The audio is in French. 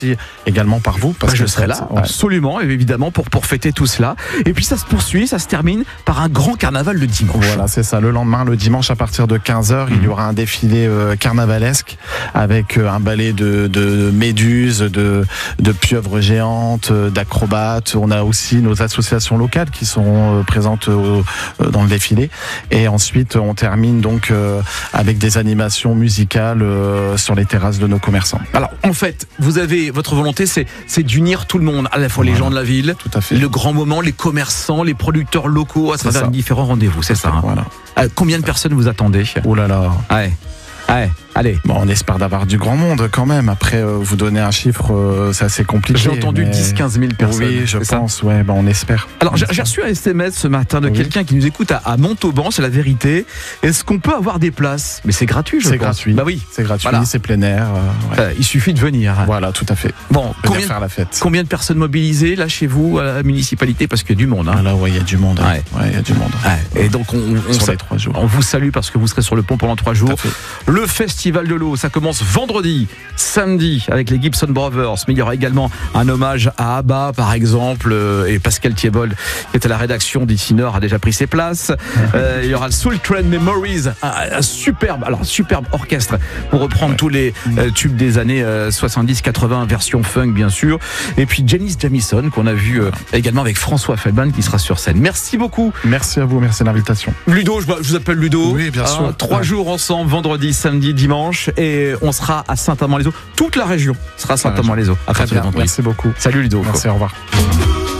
également par vous. Parce je que serai là, absolument, évidemment, pour fêter tout cela. Et puis ça se poursuit, ça se termine par un grand carnaval le dimanche. Voilà, c'est ça. Le lendemain, le dimanche, à partir de 15h, il y aura un défilé carnavalesque avec un ballet de méduses, de pieuvres géantes, d'acrobates. On a aussi nos associations locales qui sont présentes dans le défilé. Et ensuite, on termine donc avec des animations musicales sur les terrasses de nos commerçants. Alors, en fait, vous avez votre volonté, c'est d'unir tout le monde, à la fois les gens de la ville, tout à fait. Le grand moment, les commerçants, les producteurs locaux à travers différents rendez-vous, c'est ça. Hein. Voilà. Combien de personnes vous attendez ? Oh là là. Allez. Bon, on espère d'avoir du grand monde quand même. Après, vous donner un chiffre, c'est assez compliqué. J'ai entendu 10-15 000 personnes. Oui, je pense, ouais, on espère. Alors, j'ai reçu un SMS ce matin de quelqu'un qui nous écoute à Montauban, c'est la vérité. Est-ce qu'on peut avoir des places ? Mais c'est gratuit, je pense. C'est gratuit. Bah oui. C'est gratuit, Voilà. c'est plein air. Il suffit de venir. Voilà, tout à fait. Bon, faire la fête. Combien de personnes mobilisées là chez vous à la municipalité ? Parce qu'il y a du monde. Hein. Ah là, il y a du monde. Il y a du monde. Et donc, sur les 3 jours. On vous salue parce que vous serez sur le pont pendant 3 jours. Le Festival de l'eau, ça commence vendredi, samedi avec les Gibson Brothers, mais il y aura également un hommage à ABBA par exemple, et Pascal Thiebold qui est à la rédaction d'Itinor a déjà pris ses places. Il y aura le Soul Train Memories, un superbe orchestre pour reprendre tous les tubes des années 70-80, version funk bien sûr, et puis Janis Jamison qu'on a vu également avec François Feldman qui sera sur scène. Merci beaucoup. Merci à vous, merci de l'invitation. Ludo, je vous appelle Ludo. Oui, bien sûr. 3 jours ensemble, vendredi, samedi, dimanche, et on sera à Saint-Amand-les-Eaux. Toute la région sera à Saint-Amand-les-Eaux. Très bien, merci beaucoup. Salut Ludo. Merci, au revoir.